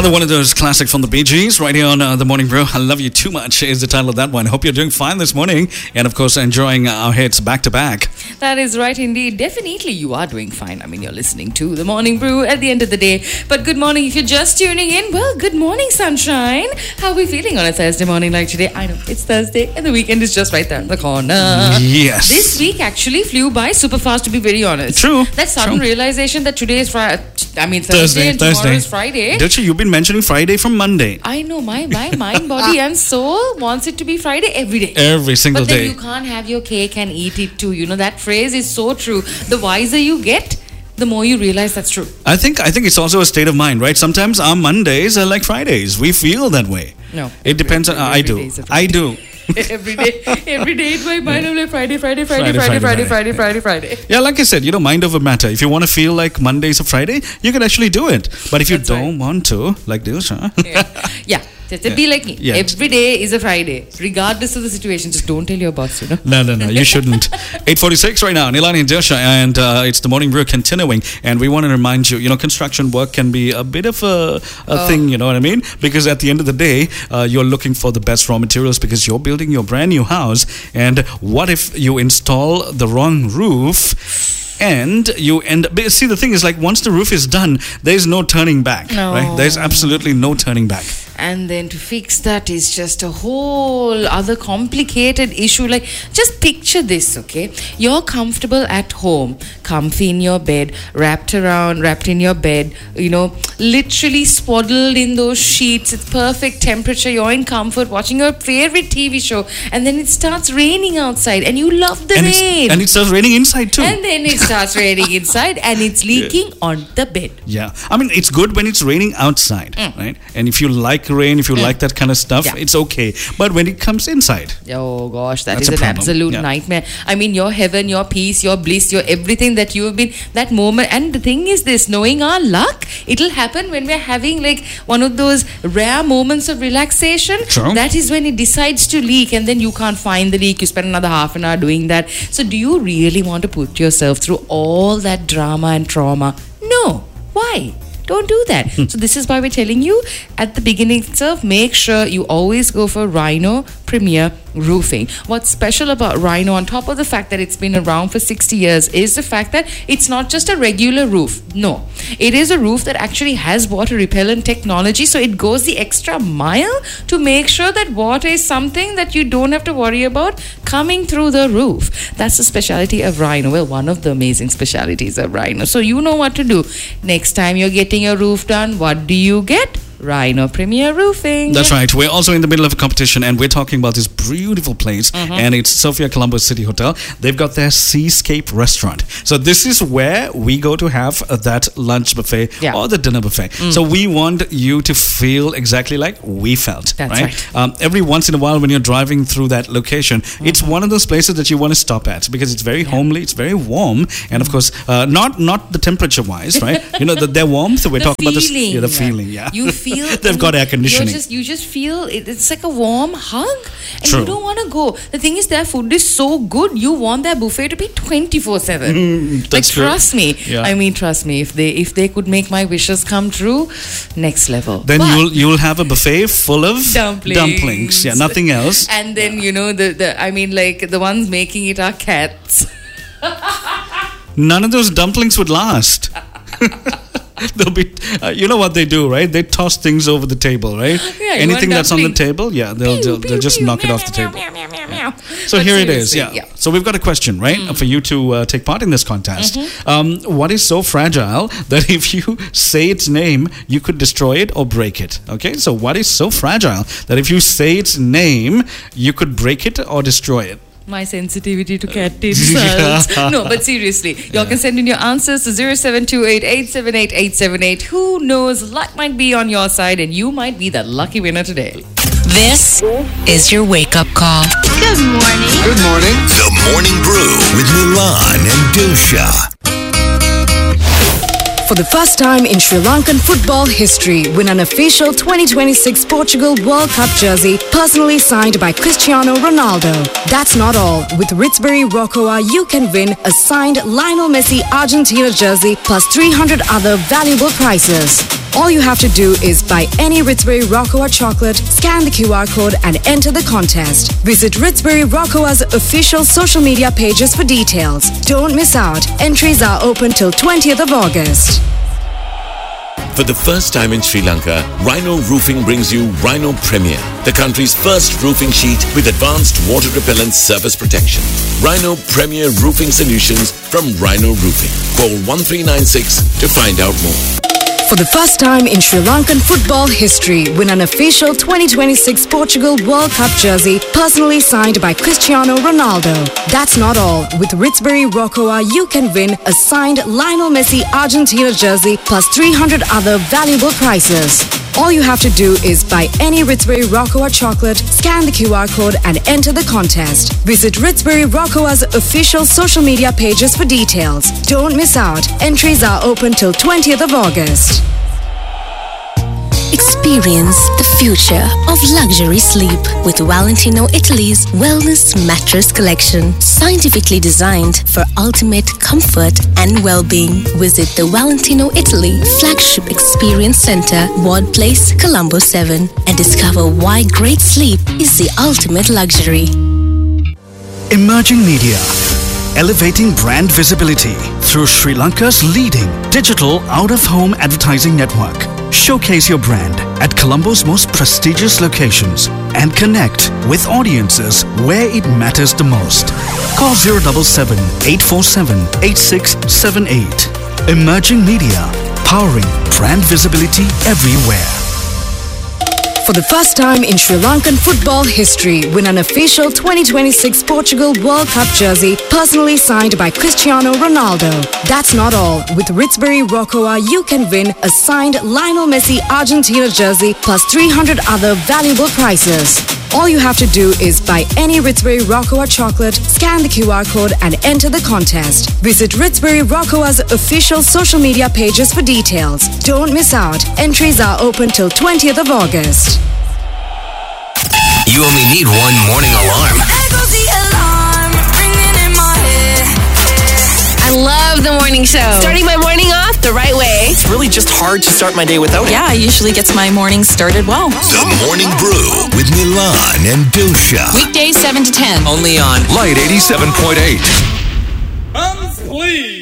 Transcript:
Another one of those classic from the Bee Gees right here on The Morning Brew. I Love You Too Much is the title of that one. Hope you're doing fine this morning and, of course, enjoying our hits back to back. That is right indeed. Definitely you are doing fine. I mean, you're listening to The Morning Brew at the end of the day. But good morning if you're just tuning in. Well, good morning, sunshine. How are we feeling on a Thursday morning like today? I know, it's Thursday and the weekend is just right there in the corner. Yes. This week actually flew by super fast, to be very honest. True. That sudden realization that today is Friday. I mean, Thursday and tomorrow is Friday. Dilsha, you've been mentioning Friday from Monday. I know, my mind, body and soul wants it to be Friday every day. Every single day. But then you can't have your cake and eat it too. You know, that phrase is so true. The wiser you get, the more you realize that's true. I think it's also a state of mind, right? Sometimes our Mondays are like Fridays. We feel that way. No. It depends on... I do. every day in my mind I'm like Friday. Yeah, like I said, mind over matter. If you want to feel like Monday's a Friday, you can actually do it. But if you don't want to, like Dilsha. Yeah. Just be like me. Yeah. Every day is a Friday, regardless of the situation. Just don't tell your boss, No, you shouldn't. 8:46 right now, Nilani and Dilsha, and it's the Morning Brew continuing. And we want to remind you, construction work can be a bit of a thing, you know what I mean? Because at the end of the day, you're looking for the best raw materials because you're building your brand new house. And what if you install the wrong roof? And see, the thing is, like, once the roof is done, there's no turning back. No. Right? There's absolutely no turning back. And then to fix that is just a whole other complicated issue. Like, just picture this, okay? You're comfortable at home, comfy in your bed, wrapped in your bed, literally swaddled in those sheets. It's perfect temperature. You're in comfort, watching your favorite TV show. And then it starts raining outside, and you love the rain. And it starts raining inside too. And then it starts raining inside, and it's leaking on the bed. Yeah. I mean, it's good when it's raining outside, right? And if you like rain, if you like that kind of stuff, it's okay. But when it comes inside, oh gosh, that's is an absolute nightmare. I mean, your heaven, your peace, your bliss, your everything that you have been, that moment. And the thing is this, knowing our luck, it'll happen when we're having like one of those rare moments of relaxation. True. That is when it decides to leak, and then you can't find the leak. You spend another half an hour doing that. So do you really want to put yourself through all that drama and trauma? No. Why? Don't do that. So this is why we're telling you at the beginning itself, make sure you always go for Rhino Premier Roofing. What's special about Rhino, on top of the fact that it's been around for 60 years, is the fact that it's not just a regular roof. No. It is a roof that actually has water repellent technology, so it goes the extra mile to make sure that water is something that you don't have to worry about coming through the roof. That's the specialty of Rhino. Well, one of the amazing specialities of Rhino. So you know what to do. Next time you're getting your roof done, what do you get? Rhino Premier Roofing. That's right. We're also in the middle of a competition, and we're talking about this beautiful place, and it's Sophia Colombo City Hotel. They've got their Seascape restaurant. So this is where we go to have that lunch buffet or the dinner buffet. So we want you to feel exactly like we felt. That's right. Every once in a while when you're driving through that location, it's one of those places that you want to stop at because it's very homely, it's very warm, and of course, not the temperature-wise, right? Their warmth. We're talking about the feeling. You feel they've got air conditioning. You just feel it's like a warm hug, and True. you don't want to go. The thing is, their food is so good. You want their buffet to be 24/7. Like, trust me. Yeah. I mean, trust me. If they could make my wishes come true, next level. Then you'll have a buffet full of dumplings. Yeah, nothing else. And then the ones making it are cats. None of those dumplings would last. They'll be, you know what they do, right? They toss things over the table, right? Yeah, anything that's on the table, they'll just knock it off the table. So here it is, So we've got a question, right, for you to take part in this contest. What is so fragile that if you say its name, you could destroy it or break it? Okay, so what is so fragile that if you say its name, you could break it or destroy it? My sensitivity to cat insults. No, but seriously, y'all can send in your answers to 0728-878-878. Who knows, luck might be on your side and you might be the lucky winner today. This is your wake-up call. Good morning. Good morning. The Morning Brew with Milan and Dilsha. For the first time in Sri Lankan football history, win an official 2026 Portugal World Cup jersey personally signed by Cristiano Ronaldo. That's not all. With Ritzbury Rocoa, you can win a signed Lionel Messi Argentina jersey plus 300 other valuable prizes. All you have to do is buy any Ritzbury Rockoa chocolate, scan the QR code and enter the contest. Visit Ritzbury Rockoa's official social media pages for details. Don't miss out. Entries are open till 20th of August. For the first time in Sri Lanka, Rhino Roofing brings you Rhino Premier, the country's first roofing sheet with advanced water-repellent surface protection. Rhino Premier Roofing Solutions from Rhino Roofing. Call 1396 to find out more. For the first time in Sri Lankan football history, win an official 2026 Portugal World Cup jersey personally signed by Cristiano Ronaldo. That's not all. With Ritzbury Rockoa, you can win a signed Lionel Messi Argentina jersey plus 300 other valuable prizes. All you have to do is buy any Ritzbury Rockoa chocolate, scan the QR code and enter the contest. Visit Ritzbury Rockoa's official social media pages for details. Don't miss out. Entries are open till 20th of August. Experience the future of luxury sleep with Valentino Italy's Wellness Mattress Collection. Scientifically designed for ultimate comfort and well-being. Visit the Valentino Italy Flagship Experience Center, Ward Place, Colombo 7 and discover why great sleep is the ultimate luxury. Emerging Media, elevating brand visibility through Sri Lanka's leading digital out-of-home advertising network. Showcase your brand at Colombo's most prestigious locations and connect with audiences where it matters the most. Call 077 847 8678. Emerging Media, powering brand visibility everywhere. For the first time in Sri Lankan football history, win an official 2026 Portugal World Cup jersey personally signed by Cristiano Ronaldo. That's not all. With Ritzbury Rockoa, you can win a signed Lionel Messi Argentina jersey plus 300 other valuable prizes. All you have to do is buy any Ritzbury Rockoa chocolate, scan the QR code and enter the contest. Visit Ritzbury Rockoa's official social media pages for details. Don't miss out. Entries are open till 20th of August. You only need one morning alarm. I love the morning show. Starting my morning off the right way. It's really just hard to start my day without it. Yeah, usually gets my morning started well. The Morning Brew with Milan and Dosha. Weekdays 7 to 10. Only on Light 87.8. Please.